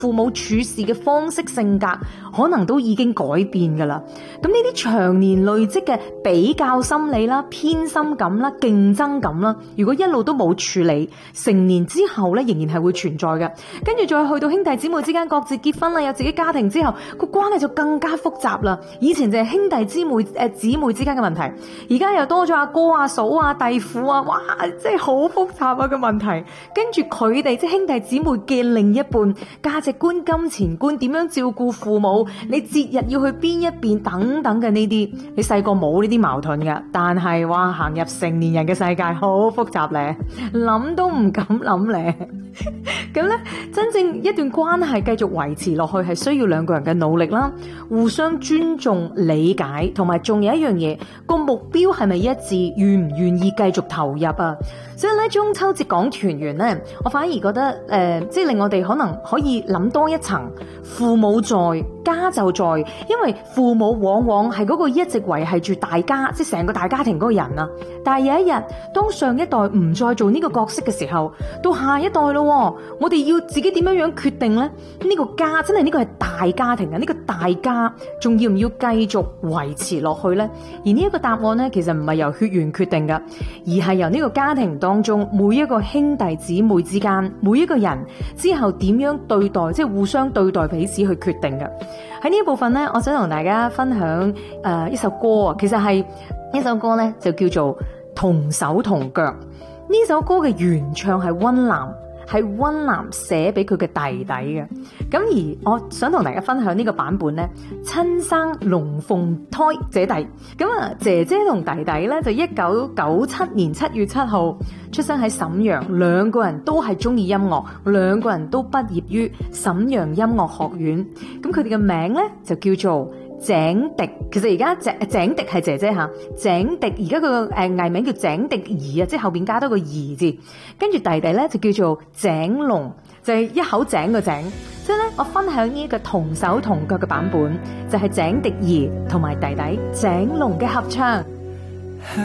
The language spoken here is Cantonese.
父母處事嘅方式性格可能都已經改變㗎啦。咁呢啲長年累積嘅比較心理啦、偏心感啦、競爭感啦，如果一路都冇處理，成年之後咧仍然係會存在嘅。跟住再去到兄弟姊妹之間各自結婚啦，有自己家庭之後，個關係就更加複雜啦。以前就係兄弟姊妹之間嘅問題，而家又多咗阿哥阿嫂啊、弟婦啊，哇，真係好複雜啊個問題。跟住佢哋即係兄弟姊妹嘅另一半價值觀、金錢觀，點樣照顧父母，你節日要去邊一邊等等嘅呢啲，你細個冇呢啲矛盾嘅，但係哇行入成年人嘅世界好複雜咧，諗都唔敢諗咧。咁咧，真正一段關係繼續維持落去係需要兩個人嘅努力啦，互相尊重、理解，同埋仲有一樣嘢，個目標係咪一致，願唔願意繼續投入啊？所以咧，中秋節講團圓咧，我反而覺得即係令我哋可能可以諗多一層，父母在，家就在，因為父母往往係嗰個一直維繫住大家，即係成個大家庭嗰個人啊。但係有一日，當上一代唔再做呢個角色嘅時候，到下一代咯，我哋要自己點樣決定呢？呢個家真係呢個係大家庭啊，呢個大家仲要唔要繼續維持落去呢？而呢一個答案呢，其實唔係由血緣決定噶，而係由呢個家庭當中每一個兄弟姊妹之間，每一個人之後點樣對待，即係互相對待彼此去決定嘅。喺呢一部分呢，我想同大家分享一首歌啊，其實係呢首歌呢，就叫做《同手同腳》。呢首歌嘅原唱係溫嵐，係溫嵐寫俾佢嘅弟弟嘅。咁而我想同大家分享呢個版本呢，親生龍鳳胎姐弟。咁啊，姐姐同弟弟呢，就1997年7月7號出生喺瀋陽，兩個人都係中意音樂，兩個人都畢業於瀋陽音樂學院。咁佢哋嘅名呢，就叫做井迪。其實而家井迪係姐姐吓，井迪而家佢個藝名叫井迪兒啊，即係後邊加多個兒字。跟住弟弟咧就叫做井龍，就係一口井個井。所以咧，我分享呢一個同手同腳嘅版本，就係井迪兒同埋弟弟井龍嘅合唱。